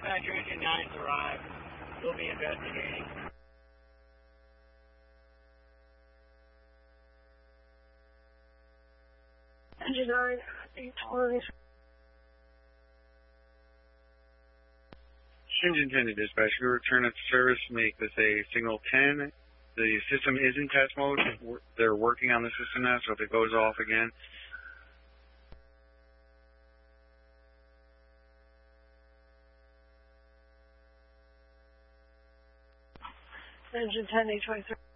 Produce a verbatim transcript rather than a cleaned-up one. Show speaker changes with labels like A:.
A: Dispatcher Engine nine's arrived. We'll be investigating.
B: Engine nine, eight twenty.
C: Engine ten to dispatch. We return at service. Make this a signal ten. The system is in test mode. They're working on the system now, so if it goes off again.
B: Engine ten, eight twenty-three.